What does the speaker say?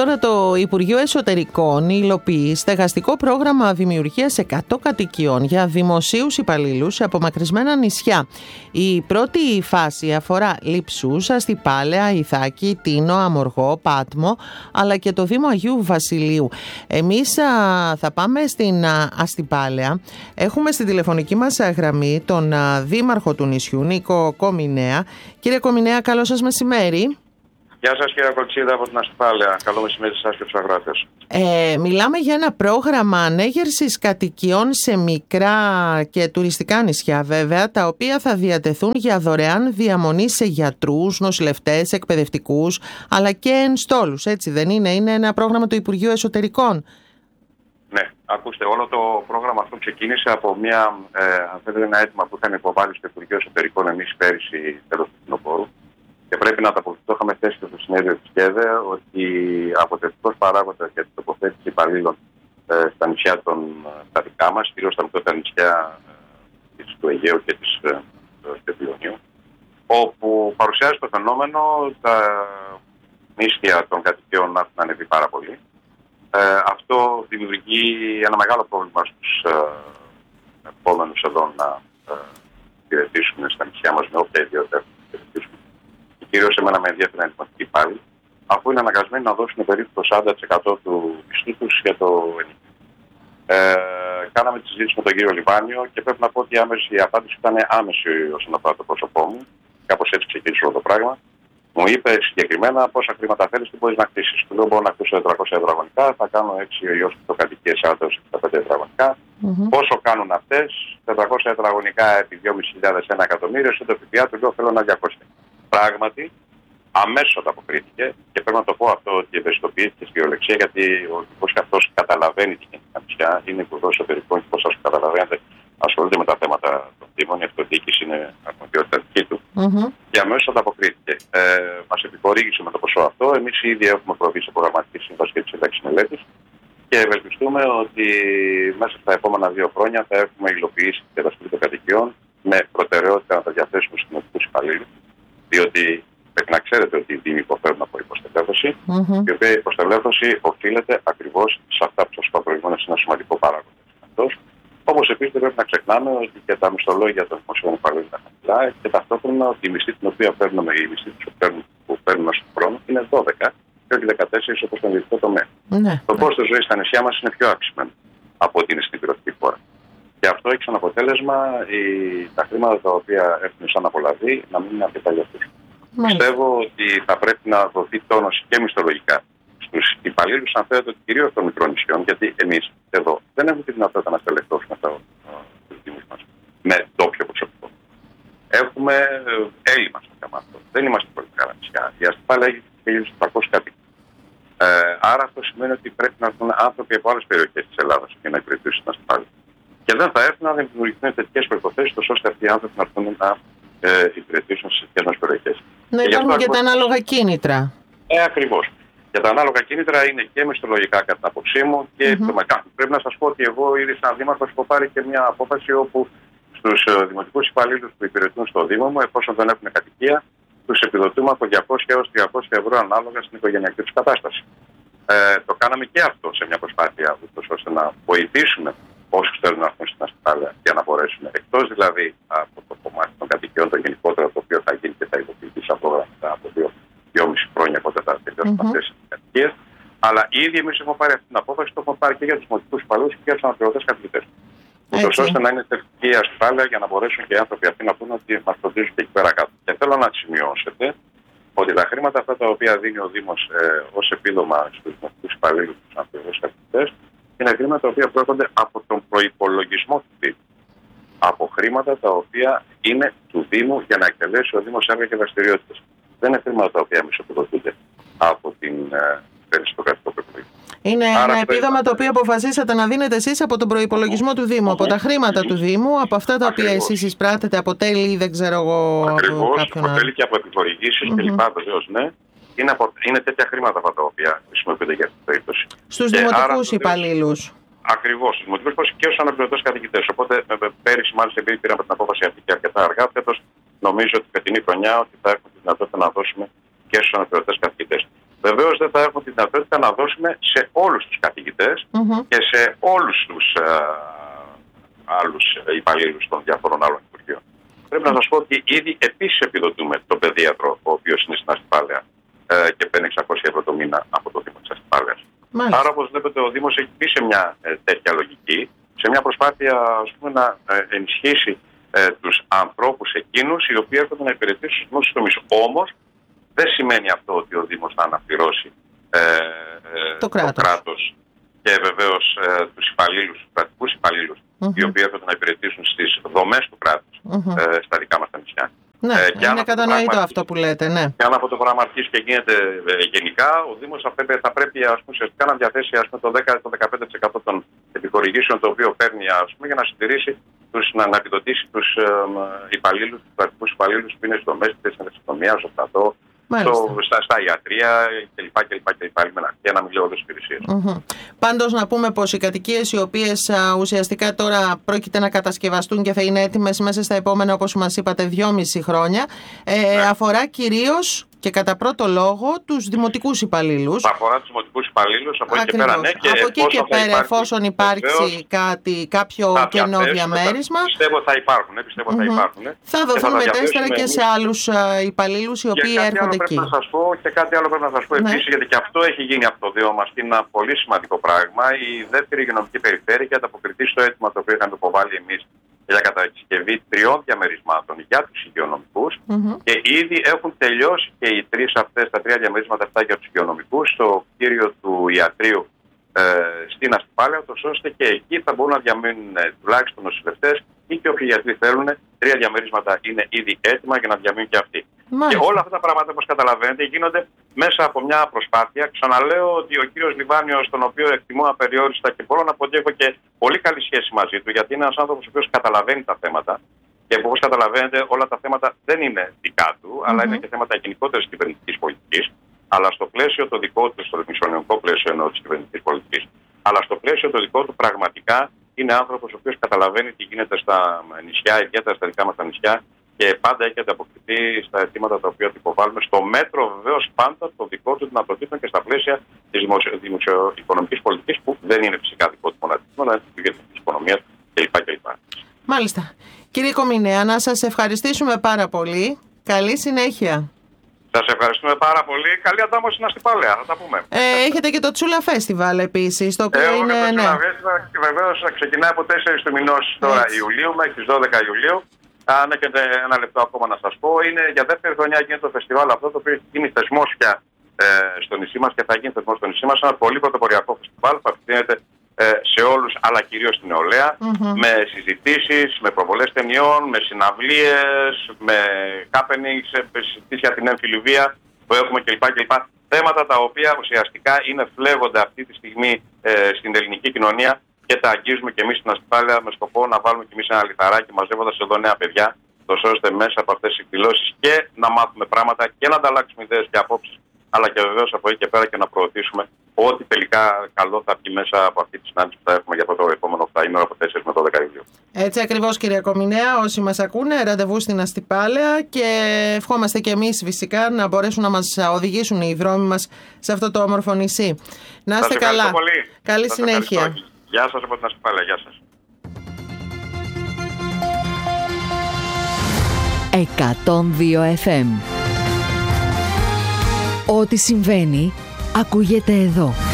τώρα το Υπουργείο Εσωτερικών υλοποιεί στεγαστικό πρόγραμμα δημιουργίας 100 κατοικιών για δημοσίους υπαλλήλους σε απομακρυσμένα νησιά. Η πρώτη φάση αφορά Λειψούς, Αστυπάλαια, Ιθάκη, Τίνο, Αμοργό, Πάτμο, αλλά και το Δήμο Αγίου Βασιλείου. Εμείς θα πάμε στην Αστυπάλαια. Έχουμε στην τηλεφωνική μας γραμμή τον δήμαρχο του νησιού, Νίκο Κομινέα. Κύριε Κομινέα, καλό σας μεσημέρι. Γεια σας κύριε Κοτσίδα από την Αστυπάλαια. Καλό μεσημέρι σε εσάς και τους αγρότες. Μιλάμε για ένα πρόγραμμα ανέγερσης κατοικιών σε μικρά και τουριστικά νησιά βέβαια, τα οποία θα διατεθούν για δωρεάν διαμονή σε γιατρούς, νοσηλευτές, εκπαιδευτικούς, αλλά και ενστόλους, έτσι δεν είναι? Είναι ένα πρόγραμμα του Υπουργείου Εσωτερικών. Ναι, ακούστε, όλο το πρόγραμμα αυτό ξεκίνησε από ένα αίτημα που είχαν υποβάλει στο Υπουργείο Εσωτερικών εμείς πέρυσι τέλος του φθινοπόρου. Και πρέπει να τα αποφυκτώ, είχαμε θέσει στο συνέδριο της ΚΕΔΕ ότι αποτελεσματικός παράγοντας για την τοποθέτηση υπαλλήλων στα νησιά τα δικά μας, κυρίως στα μικρότερα νησιά του Αιγαίου και της Πελιονίου, όπου παρουσιάζει το φαινόμενο τα νήσια των κατοικιών να έχουν ανεβεί πάρα πολύ. Αυτό δημιουργεί ένα μεγάλο πρόβλημα στους επόμενους εδώ να υπηρετήσουμε στα νησιά μας με όποια ιδιότητα υπηρετήσουμε. Κυρίως εμένα με ενδιαφέρει να ενημερωτική πάλι, αφού είναι αναγκασμένοι να δώσουν περίπου το 40% του μισθού τους για το ενίκιο. Κάναμε τη συζήτηση με τον κύριο Λιβάνιο και πρέπει να πω ότι η απάντηση ήταν άμεση όσον αφορά το πρόσωπό μου. Κάπως έτσι ξεκίνησε όλο το πράγμα. Μου είπε συγκεκριμένα πόσα χρήματα θέλεις και μπορείς να χτίσεις. Του λέω: μπορώ να χτίσω 400 τετραγωνικά, θα κάνω 6 έως 8 κατοικίες 40-65 τετραγωνικά. Πόσο κάνουν αυτές? 400 τετραγωνικά επί 2.500 1 εκατομμύριο, στο ΦΠΑ του λέω: θέλω ένα 200. Πράγματι, αμέσως ανταποκρίθηκε και πρέπει να το πω αυτό ότι ευαισθητοποιήθηκε στη κυριολεξία, γιατί ο υπουργός αυτός καταλαβαίνει τι γίνεται στα νησιά, είναι υπουργός εσωτερικών και όπως σας καταλαβαίνετε ασχολείται με τα θέματα των Δήμων, η αυτοδιοίκηση είναι αρμοδιότητα δική του. Και αμέσως ανταποκρίθηκε. Μας επιχορήγησε με το ποσό αυτό. Εμείς ήδη έχουμε προβεί σε προγραμματική σύμβαση και τη σύνταξη μελέτης και ευελπιστούμε ότι μέσα στα επόμενα 2 χρόνια θα έχουμε υλοποιήσει την κατασκευή των κατοικιών με προτεραιότητα να τα διαθέσουμε στους κοινωνικούς υπαλλήλους. Διότι πρέπει να ξέρετε ότι οι Δήμοι υποφέρουν από υποστελέχωση, η οποία υποστελέχωση οφείλεται ακριβώς σε αυτά που σας είπα προηγουμένως, είναι ένα σημαντικό παράγοντα. Όπως επίσης δεν πρέπει να ξεχνάμε ότι και τα μισθολόγια των δημοσίων υπαλλήλων είναι χαμηλά και ταυτόχρονα ότι η μισθή την οποία παίρνουμε, οι μισθοί που παίρνουμε στον χρόνο είναι 12 και όχι 14 όπως στον ιδιωτικό τομέα. Το κόστος ζωής στα νησιά μας είναι πιο αυξημένο από ότι είναι στην υπηρετική χώρα. Και αυτό έχει σαν αποτέλεσμα τα χρήματα τα οποία έχουν σαν απολαβή να μην είναι αρκετά για αυτούς. Πιστεύω ότι θα πρέπει να δοθεί τόνωση και μισθολογικά στους υπαλλήλους, αν θέλετε, κυρίως των μικρών νησιών, γιατί εμείς εδώ δεν έχουμε τη δυνατότητα να στελεχώσουμε τους Δήμους μας με ντόπιο προσωπικό. Έχουμε έλλειμμα στο θέμα αυτό. Δεν είμαστε πολύ καλά νησιά. Η Αστυπάλαια έχει 1.400 κατοίκους. Άρα αυτό σημαίνει ότι πρέπει να έρθουν άνθρωποι από άλλες περιοχές της Ελλάδας για να υπηρετήσουν την Αστυπάλαια. Και δεν θα έρθουν αν δεν δημιουργηθούν τέτοιες προϋποθέσεις, ώστε αυτοί οι άνθρωποι να έρθουν να υπηρετήσουν σε τέτοιες μας περιοχές. Να υπάρχουν και τα ανάλογα κίνητρα. Ακριβώς. Και τα ανάλογα κίνητρα είναι και μισθολογικά κατά την άποψή μου και επιδομικά. Πρέπει να σας πω ότι εγώ ήδη σαν δήμαρχος έχω πάρει και μια απόφαση όπου στους δημοτικούς υπαλλήλους που υπηρετούν στο Δήμο μου, εφόσον δεν έχουν κατοικία, τους επιδοτούμε από 200 έως 300 ευρώ ανάλογα στην οικογενειακή τους κατάσταση. Το κάναμε και αυτό σε μια προσπάθεια ούτως ώστε να βοηθήσουμε όσους θέλουν να έρθουν στην Αστυπάλαια για να μπορέσουν, εκτός δηλαδή από το κομμάτι των κατοικιών, το γενικότερο, το οποίο θα γίνει και θα υλοποιηθεί σαν πρόγραμμα από 2,5 χρόνια πότε θα τελειώσουν αυτές οι κατοικίες. Αλλά ήδη εμείς έχουμε πάρει αυτή την απόφαση, το έχουμε πάρει και για τους δημοτικούς υπαλλήλους και για τους αναπληρωτές καθηγητές. Ούτως ώστε να είναι θετική η Αστυπάλαια για να μπορέσουν και οι άνθρωποι αυτοί να πούνε ότι μας φροντίζουν και εκεί πέρα κάτω. Και θέλω να σημειώσετε ότι τα χρήματα αυτά τα οποία δίνει ο Δήμος ως επίδομα στους δημοτικούς υπαλλήλους και τους αναπληρωτές καθηγητές είναι χρήματα τα οποία προέρχονται από τον προϋπολογισμό του Δήμου. Από χρήματα τα οποία είναι του Δήμου για να εκτελέσει ο Δήμος έργα και δραστηριότητες. Δεν είναι χρήματα τα οποία μισοποδοτούνται από την κρατικό προϋπολογισμό. Είναι ένα επίδομα το οποίο αποφασίσατε να δίνετε εσείς από τον προϋπολογισμό του Δήμου, από τα χρήματα του Δήμου, από αυτά τα οποία εσείς εισπράτετε, αποτέλει, δεν ξέρω εγώ. Ακριβώς, αποτελεί και από επιχορηγήσεις κλπ. Βεβαίως, ναι. Είναι τέτοια χρήματα αυτά τα οποία χρησιμοποιούνται για αυτή την περίπτωση. Στους δημοτικούς υπαλλήλους. Ακριβώς, στους δημοτικούς υπαλλήλους και στους αναπληρωτές καθηγητές. Οπότε πέρυσι, μάλιστα, επειδή πήραμε την απόφαση αυτή και αρκετά αργά, φέτος νομίζω ότι φετινή χρονιά ότι θα έχουμε τη δυνατότητα να δώσουμε και στους αναπληρωτές καθηγητές. Βεβαίως δεν θα έχουμε τη δυνατότητα να δώσουμε σε όλους τους καθηγητές και σε όλους τους άλλους υπαλλήλους των διαφορών άλλων υπουργείων. Πρέπει να σας πω ότι ήδη επίσης επιδοτούμε τον παιδίατρο, ο οποίος είναι στην Αστυπάλαια και παίρνει 600 ευρώ το μήνα από το Δήμο της Αστυπάλαιας. Άρα, όπως βλέπετε, ο Δήμος έχει μπει σε μια τέτοια λογική, σε μια προσπάθεια, ας πούμε, να ενισχύσει τους ανθρώπους εκείνους οι οποίοι έρχονται να υπηρετήσουν στους δημόσιους τομείς. Όμως, δεν σημαίνει αυτό ότι ο Δήμος θα αναπληρώσει το κράτος και βεβαίως τους υπαλλήλους, τους κρατικούς υπαλλήλους, οι οποίοι έρχονται να υπηρετήσουν στις δομές του κράτους στα δικά μας τα νησιά. Ναι, είναι κατανοητό αυτό που λέτε, ναι. Και αν αυτό το πράγμα αρχίσει και γίνεται γενικά, ο Δήμος θα πρέπει ουσιαστικά να διαθέσει το 10-15% των επιχορηγήσεων το οποίο παίρνει για να συντηρήσει, να επιδοτήσει τους υπαλλήλους, τους κρατικούς υπαλλήλους που είναι στις δομές της νοσοκομείας, στο στρατό, στα ιατρεία κλπ. Για να μην λέω όλες τις υπηρεσίες. Πάντως, να πούμε πως οι κατοικίες οι οποίες ουσιαστικά τώρα πρόκειται να κατασκευαστούν και θα είναι έτοιμες μέσα στα επόμενα, όπως μας είπατε, 2,5 χρόνια, αφορά κυρίως και κατά πρώτο λόγο τους δημοτικούς υπαλλήλους. Αφορά τους δημοτικούς υπαλλήλους, από εκεί και πέρα, ναι. Και από εκεί και πέρα, εφόσον υπάρξει κάποιο κενό διαμέρισμα. Πιστεύω θα υπάρχουν. Θα δοθούν μετέστερα και σε άλλους υπαλλήλους οι οποίοι έρχονται εκεί. Και κάτι άλλο πρέπει να σας πω επίσης, γιατί και αυτό έχει γίνει από το Δήμο μας και είναι ένα πολύ σημαντικό πράγμα. Η δεύτερη υγειονομική περιφέρεια έχει ανταποκριθεί στο αίτημα το οποίο είχαμε υποβάλει εμείς για κατασκευή 3 διαμερισμάτων για τους υγειονομικούς και ήδη έχουν τελειώσει και οι 3 διαμερίσματα αυτά για τους υγειονομικούς στο κτίριο του ιατρείου στην Αστυπάλαια, ώστε και εκεί θα μπορούν να διαμείνουν τουλάχιστον νοσηλευτές ή και όποιοι γιατροί θέλουν. 3 διαμερίσματα είναι ήδη έτοιμα για να διαμείνουν και αυτοί. Και όλα αυτά τα πράγματα, όπως καταλαβαίνετε, γίνονται μέσα από μια προσπάθεια. Ξαναλέω ότι ο κύριος Λιβάνιος, τον οποίο εκτιμώ απεριόριστα και μπορώ να πω ότι έχω και πολύ καλή σχέση μαζί του, γιατί είναι ένας άνθρωπος ο οποίος καταλαβαίνει τα θέματα. Και όπως καταλαβαίνετε, όλα τα θέματα δεν είναι δικά του, αλλά είναι και θέματα γενικότερης κυβερνητικής πολιτικής. Αλλά στο πλαίσιο το δικό του, στο δημοσιονομικό πλαίσιο εννοώ της κυβερνητικής πολιτικής, αλλά στο πλαίσιο το δικό του πραγματικά είναι άνθρωπος ο οποίος καταλαβαίνει τι γίνεται στα νησιά, ιδιαίτερα στα δικά μας τα νησιά, και πάντα έχει ανταποκριθεί στα αιτήματα τα οποία του υποβάλλουμε, στο μέτρο βεβαίως πάντα το δικό του δυνατοτήτων και στα πλαίσια της δημοσιοοικονομικής πολιτικής, που δεν είναι φυσικά δικό του μοναδικό, αλλά είναι της διεθνής οικονομίας κλπ. Μάλιστα. Κύριε Κομινέα, να σας ευχαριστήσουμε πάρα πολύ. Καλή συνέχεια. Σας ευχαριστούμε πάρα πολύ. Καλή αντάμωση στην Αστυπάλαια. Θα τα πούμε. Έχετε και το Τσούλα Φέστιβαλ επίσης. Το οποίο είναι. Το Τσούλα Φέστιβαλ βεβαίως ξεκινάει από 4 του μηνός τώρα Ιουλίου μέχρι τις 12 Ιουλίου. Αν έχετε ένα λεπτό ακόμα να σας πω, είναι για δεύτερη χρονιά γίνεται το φεστιβάλ αυτό, το οποίο έχει γίνει θεσμός πια στο νησί μας και θα γίνει θεσμός στο νησί μας. Ένα πολύ πρωτοποριακό φεστιβάλ που απευθύνεται σε όλους, αλλά κυρίως στην νεολαία, με συζητήσεις, με προβολές ταινιών, με συναυλίες, με happenings, συζητήσεις για την εμφυλιβία που έχουμε κλπ. Θέματα τα οποία ουσιαστικά είναι φλέγοντα αυτή τη στιγμή στην ελληνική κοινωνία και τα αγγίζουμε και εμείς στην Αστυπάλαια με σκοπό να βάλουμε και εμείς ένα λιθαράκι μαζεύοντας εδώ νέα παιδιά, ώστε μέσα από αυτές τις εκδηλώσεις και να μάθουμε πράγματα και να ανταλλάξουμε ιδέες και απόψεις, αλλά και βεβαίως από εκεί και πέρα και να προωθήσουμε ό,τι τελικά καλό θα βγει μέσα από αυτή τη συνάντηση που θα έχουμε για αυτό το επόμενο 8 ημέρο από 4 με 12 Ιουλίου. Έτσι ακριβώς, κύριε Κομινέα, όσοι μας ακούνε, ραντεβού στην Αστυπάλαια και ευχόμαστε και εμείς φυσικά να μπορέσουν να μας οδηγήσουν οι δρόμοι μας σε αυτό το όμορφο νησί. Να είστε καλά. Πολύ. Καλή συνέχεια. Γεια σας από την Αστυπάλαια. Γεια σας. 102 FM. Ό,τι συμβαίνει ακούγεται εδώ.